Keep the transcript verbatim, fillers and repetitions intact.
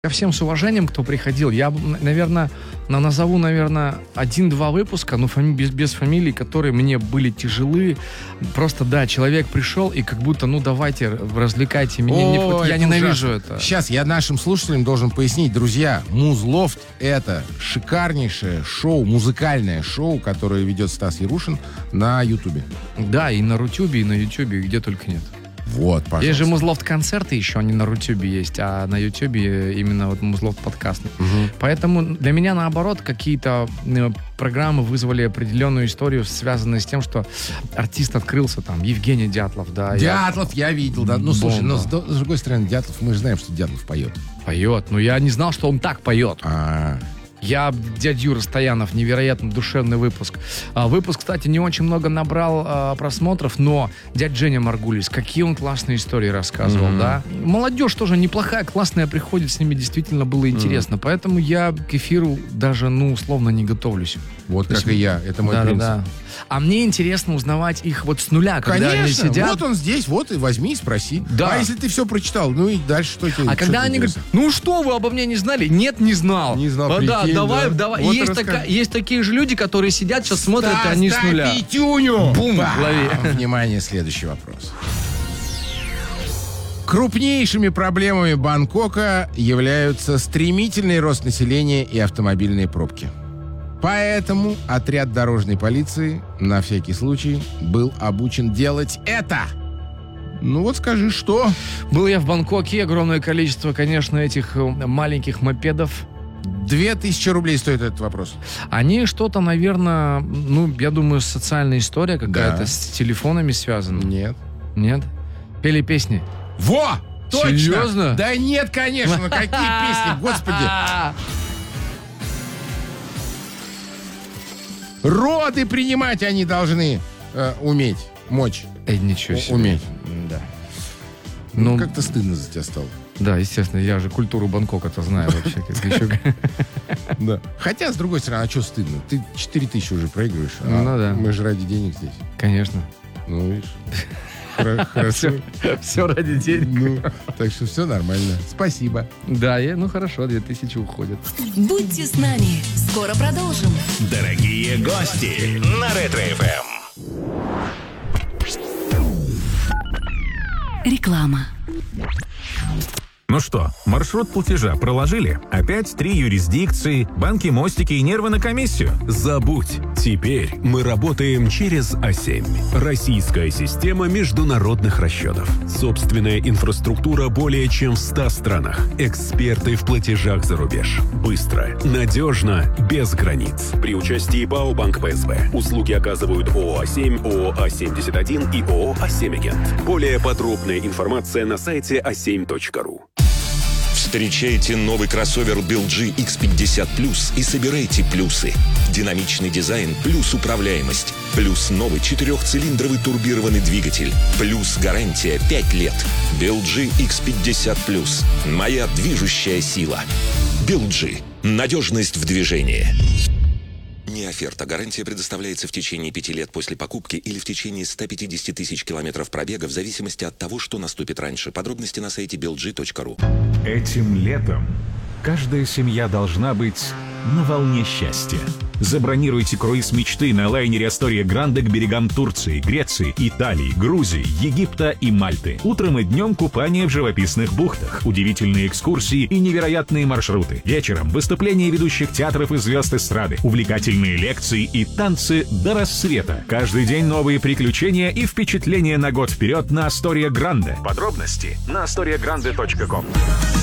Ко всем с уважением, кто приходил, я, наверное, назову, наверное, один-два выпуска, но фами- без, без фамилий, которые мне были тяжелы. Просто, да, человек пришел и как будто, ну, давайте, развлекайте меня. О, не, вот я ненавижу ужасно. это. Сейчас я нашим слушателям должен пояснить, друзья, Музлофт — это шикарнейшее шоу, музыкальное шоу, которое ведет Стас Ярушин на Ютубе. Да, и на Рутюбе, и на Ютубе, где только нет. Вот, пожалуйста. Есть же Музлофт-концерты еще, они на Рутюбе есть, а на Ютубе именно вот Музлофт-подкаст. Угу. Поэтому для меня, наоборот, какие-то э, программы вызвали определенную историю, связанную с тем, что артист открылся, там, Евгений Дятлов, да. Дятлов я, я видел, да. Ну, Бомба. слушай, но с, с другой стороны, Дятлов, мы же знаем, что Дятлов поет. Поет, но я не знал, что он так поет. А, Я, дядя Юра Стоянов, невероятно душевный выпуск. А, выпуск, кстати, не очень много набрал а, просмотров, но дядя Женя Маргулис, какие он классные истории рассказывал, Mm-hmm. да. Молодежь тоже неплохая, классная приходит, с ними действительно было интересно. Mm-hmm. Поэтому я к эфиру даже, ну, условно не готовлюсь. вот То как есть, и я, это мой да, принцип. да, да. А мне интересно узнавать их вот с нуля, когда Конечно, они сидят. вот он здесь, вот и возьми и спроси. Да. А если ты все прочитал, ну и дальше что тебе? А что когда тебе они говорят, интересно? ну что, вы обо мне не знали? Нет, не знал. Не знал, А, да, прикинь, давай, да. давай. Вот есть, расскажи. така- есть такие же люди, которые сидят, сейчас смотрят, и Стас, они с дай нуля. пятюню! Бум, Бам! в голове. Внимание, следующий вопрос. Крупнейшими проблемами Бангкока являются стремительный рост населения и автомобильные пробки. Поэтому отряд дорожной полиции на всякий случай был обучен делать это. Ну вот скажи, что? Был я в Бангкоке, огромное количество, конечно, этих э, маленьких мопедов. Две тысячи рублей стоит этот вопрос. Они что-то, наверное, ну, я думаю, социальная история какая-то, Да. с телефонами связана. Нет. Нет? Пели песни. Во! Точно! Серьезно? Да нет, конечно, ну какие песни, господи! Роды принимать они должны э, уметь, мочь, Эй, ничего себе. уметь. Да. Ну, Ну, как-то стыдно за тебя стало. да, естественно, я же культуру Бангкока-то знаю вообще. как еще. Да. Хотя, с другой стороны, а что стыдно? Ты четыре тысячи уже проигрываешь, а Ну да. мы же ради денег здесь. Конечно. Ну, видишь. Хор- Хорошо. Все, все ради денег. Ну, так что все нормально. Спасибо. Да, я, ну хорошо, две тысячи уходят. Будьте с нами. Скоро продолжим. Дорогие гости на Ретро-эф эм. Реклама. Ну что, маршрут платежа проложили? Опять три юрисдикции, банки, мостики и нервы на комиссию? Забудь. Теперь мы работаем через А семь. Российская система международных расчетов. Собственная инфраструктура более чем в ста странах. Эксперты в платежах за рубеж. Быстро, надежно, без границ. При участии ПАО «Банк ПСБ». Услуги оказывают ООО А семь, ООО А семьдесят один и ООО А семь Агент. Более подробная информация на сайте а семь точка ру. Встречайте новый кроссовер би эл джи икс пятьдесят плюс и собирайте плюсы. Динамичный дизайн плюс управляемость. Плюс новый четырехцилиндровый турбированный двигатель. Плюс гарантия пять лет. би эл джи икс пятьдесят плюс. Моя движущая сила. би эл джи. Надежность в движении. Не оферта. Гарантия предоставляется в течение пяти лет после покупки или в течение ста пятидесяти тысяч километров пробега в зависимости от того, что наступит раньше. Подробности на сайте би эл джи точка ру. Этим летом каждая семья должна быть на волне счастья. Забронируйте круиз мечты на лайнере Астория Гранде к берегам Турции, Греции, Италии, Грузии, Египта и Мальты. Утром и днем купание в живописных бухтах, удивительные экскурсии и невероятные маршруты. Вечером выступления ведущих театров и звезд эстрады, увлекательные лекции и танцы до рассвета. Каждый день новые приключения и впечатления на год вперед на Астория Гранде. Подробности на астория гранде точка ком.